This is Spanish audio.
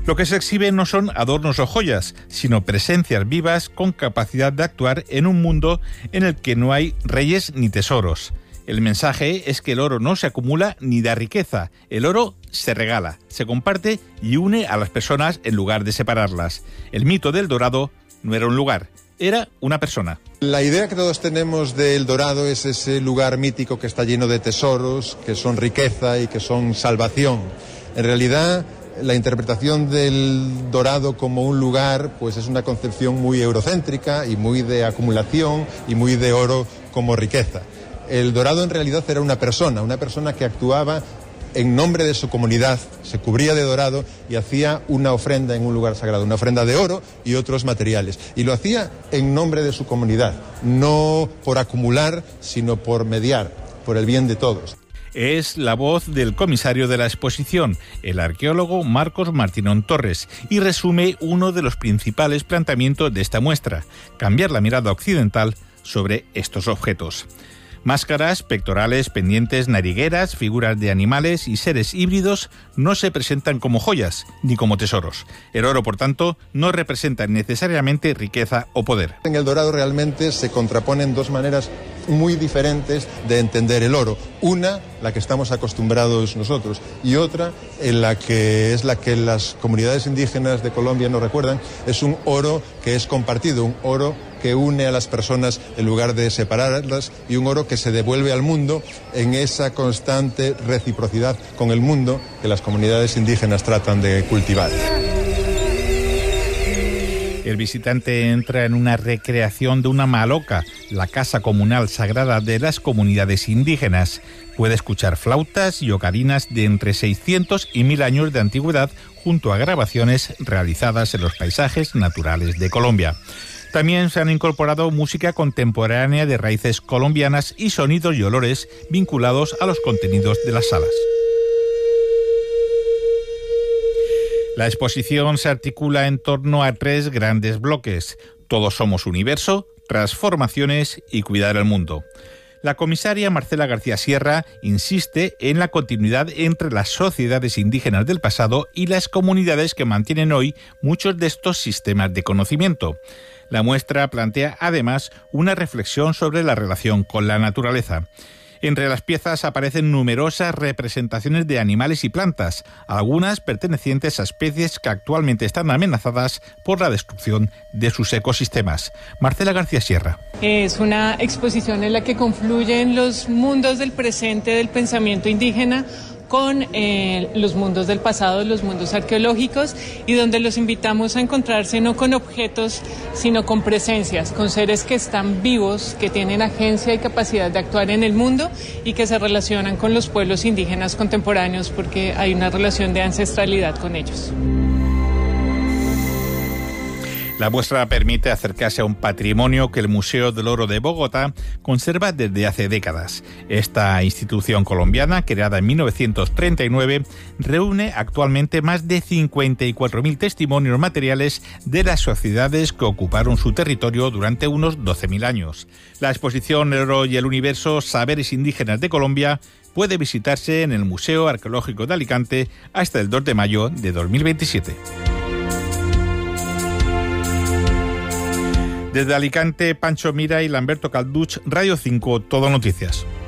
Lo que se exhibe no son adornos o joyas, sino presencias vivas con capacidad de actuar en un mundo en el que no hay reyes ni tesoros. El mensaje es que el oro no se acumula ni da riqueza. El oro se regala, se comparte y une a las personas en lugar de separarlas. El mito del Dorado no era un lugar, era una persona. La idea que todos tenemos del Dorado es ese lugar mítico que está lleno de tesoros, que son riqueza y que son salvación. En realidad, la interpretación del Dorado como un lugar, pues es una concepción muy eurocéntrica y muy de acumulación y muy de oro como riqueza. El Dorado en realidad era una persona que actuaba en nombre de su comunidad, se cubría de dorado y hacía una ofrenda en un lugar sagrado, una ofrenda de oro y otros materiales. Y lo hacía en nombre de su comunidad, no por acumular, sino por mediar, por el bien de todos. Es la voz del comisario de la exposición, el arqueólogo Marcos Martínón Torres, y resume uno de los principales planteamientos de esta muestra: cambiar la mirada occidental sobre estos objetos. Máscaras, pectorales, pendientes, narigueras, figuras de animales y seres híbridos no se presentan como joyas ni como tesoros. El oro, por tanto, no representa necesariamente riqueza o poder. En el Dorado realmente se contraponen dos maneras muy diferentes de entender el oro. Una, la que estamos acostumbrados nosotros, y otra, en la que las comunidades indígenas de Colombia nos recuerdan, es un oro que es compartido, un oro que une a las personas en lugar de separarlas y un oro que se devuelve al mundo en esa constante reciprocidad con el mundo que las comunidades indígenas tratan de cultivar. El visitante entra en una recreación de una maloca, la casa comunal sagrada de las comunidades indígenas. Puede escuchar flautas y ocarinas de entre 600 y 1000 años de antigüedad junto a grabaciones realizadas en los paisajes naturales de Colombia. También se han incorporado música contemporánea de raíces colombianas y sonidos y olores vinculados a los contenidos de las salas. La exposición se articula en torno a 3 grandes bloques: Todos somos universo, transformaciones y cuidar el mundo. La comisaria Marcela García Sierra insiste en la continuidad entre las sociedades indígenas del pasado y las comunidades que mantienen hoy muchos de estos sistemas de conocimiento. La muestra plantea además una reflexión sobre la relación con la naturaleza. Entre las piezas aparecen numerosas representaciones de animales y plantas, algunas pertenecientes a especies que actualmente están amenazadas por la destrucción de sus ecosistemas. Marcela García Sierra. Es una exposición en la que confluyen los mundos del presente del pensamiento indígena con los mundos del pasado, los mundos arqueológicos, y donde los invitamos a encontrarse no con objetos, sino con presencias, con seres que están vivos, que tienen agencia y capacidad de actuar en el mundo y que se relacionan con los pueblos indígenas contemporáneos porque hay una relación de ancestralidad con ellos. La muestra permite acercarse a un patrimonio que el Museo del Oro de Bogotá conserva desde hace décadas. Esta institución colombiana, creada en 1939, reúne actualmente más de 54.000 testimonios materiales de las sociedades que ocuparon su territorio durante unos 12.000 años. La exposición El Oro y el Universo, Saberes Indígenas de Colombia, puede visitarse en el Museo Arqueológico de Alicante hasta el 2 de mayo de 2027. Desde Alicante, Pancho Mira y Lamberto Calduch, Radio 5, Todo Noticias.